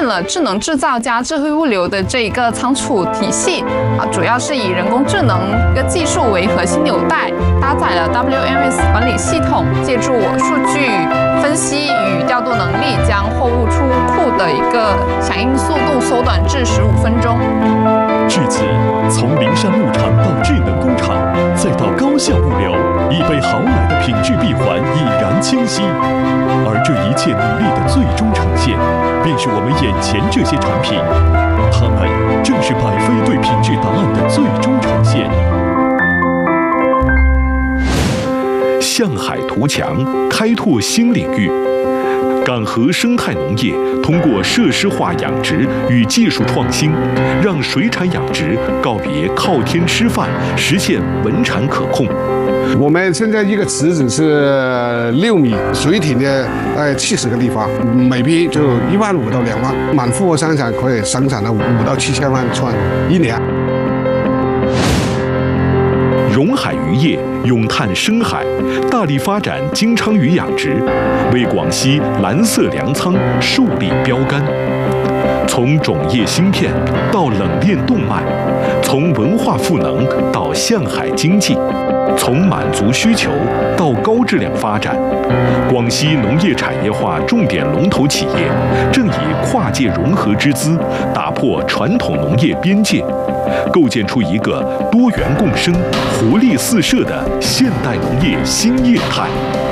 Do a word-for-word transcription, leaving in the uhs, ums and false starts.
了智能制造加智慧物流的这一个仓储体系啊，主要是以人工智能的技术为核心纽带，搭载了 W M S 管理系统，借助我数据分析与调度能力，将货物出库的一个响应速度缩短至十五分钟。 至今，从灵山牧场到智能工厂，再到高效物流，易贝豪来的品质闭环已然清晰。而这一切努力的最终呈现，便是我们眼前这些产品，它们正是百飞对品质答案的最终呈现。向海图强，开拓新领域。港河生态农业通过设施化养殖与技术创新，让水产养殖告别靠天吃饭，实现稳产可控。 我们现在一个池子是六米，水体呢，呃，七十个立方，每批就一万五到两万，满负荷生产可以生产到五到七千万串一年。 荣海渔业咏叹深海，大力发展金鲳鱼养殖，为广西蓝色粮仓树立标杆。从种业芯片到冷链动脉，从文化赋能到向海经济，从满足需求到高质量发展，广西农业产业化重点龙头企业正以跨界融合之姿，打破传统农业边界，构建出一个多元共生、活力四射的现代农业新业态。